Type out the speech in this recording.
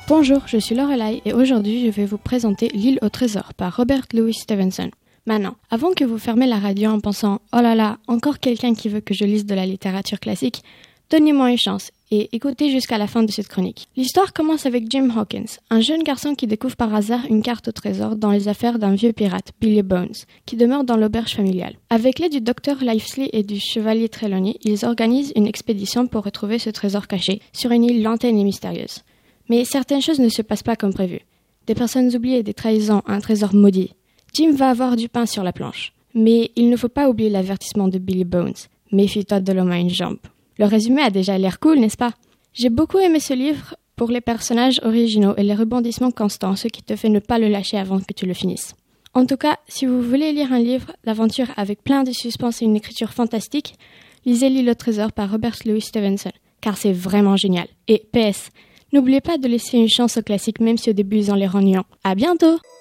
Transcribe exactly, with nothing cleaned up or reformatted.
Bonjour, je suis Lorelai et aujourd'hui je vais vous présenter L'île au trésor par Robert Louis Stevenson. Maintenant, avant que vous fermez la radio en pensant « Oh là là, encore quelqu'un qui veut que je lise de la littérature classique », donnez-moi une chance et écoutez jusqu'à la fin de cette chronique. L'histoire commence avec Jim Hawkins, un jeune garçon qui découvre par hasard une carte au trésor dans les affaires d'un vieux pirate, Billy Bones, qui demeure dans l'auberge familiale. Avec l'aide du docteur Livesey et du chevalier Trelawney, ils organisent une expédition pour retrouver ce trésor caché sur une île lointaine et mystérieuse. Mais certaines choses ne se passent pas comme prévu. Des personnes oubliées, des trahisons, un trésor maudit. Jim va avoir du pain sur la planche. Mais il ne faut pas oublier l'avertissement de Billy Bones. Méfie-toi de l'homme à une jambe. Le résumé a déjà l'air cool, n'est-ce pas? J'ai beaucoup aimé ce livre pour les personnages originaux et les rebondissements constants, ce qui te fait ne pas le lâcher avant que tu le finisses. En tout cas, si vous voulez lire un livre d'aventure avec plein de suspense et une écriture fantastique, lisez L'île au trésor par Robert Louis Stevenson, car c'est vraiment génial. Et P S, n'oubliez pas de laisser une chance aux classiques même si au début ils ont l'air ennuyants. À bientôt!